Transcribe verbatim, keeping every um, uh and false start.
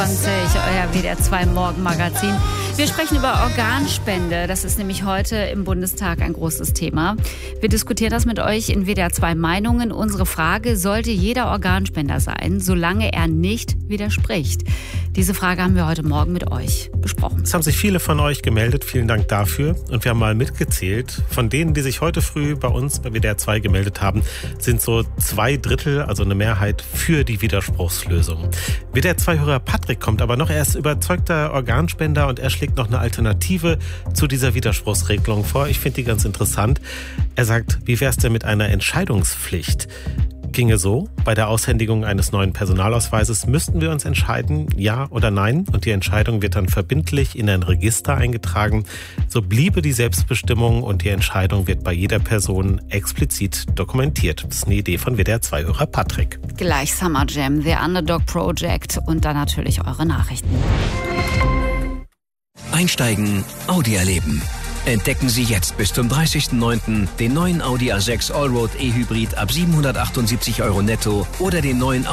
Euer W D R zwei Morgenmagazin. Wir sprechen über Organspende. Das ist nämlich heute im Bundestag ein großes Thema. Wir diskutieren das mit euch in W D R zwei Meinungen. Unsere Frage: Sollte jeder Organspender sein, solange er nicht widerspricht? Diese Frage haben wir heute Morgen mit euch besprochen. Es haben sich viele von euch gemeldet. Vielen Dank dafür. Und wir haben mal mitgezählt. Von denen, die sich heute früh bei uns bei W D R zwei gemeldet haben, sind so zwei Drittel, also eine Mehrheit, für die Widerspruchslösung. W D R zwei-Hörer Patrick kommt aber noch. Er ist überzeugter Organspender und er schlägt noch eine Alternative zu dieser Widerspruchsregelung vor. Ich finde die ganz interessant. Er sagt, wie wäre es denn mit einer Entscheidungspflicht? Ginge so, bei der Aushändigung eines neuen Personalausweises müssten wir uns entscheiden, ja oder nein. Und die Entscheidung wird dann verbindlich in ein Register eingetragen. So bliebe die Selbstbestimmung und die Entscheidung wird bei jeder Person explizit dokumentiert. Das ist eine Idee von W D R zwei-Hörer Patrick. Gleich Summer Jam, The Underdog Project und dann natürlich eure Nachrichten. Einsteigen, Audi erleben. Entdecken Sie jetzt bis zum dreißigsten neunten den neuen Audi A sechs Allroad E-Hybrid ab siebenhundertachtundsiebzig Euro netto oder den neuen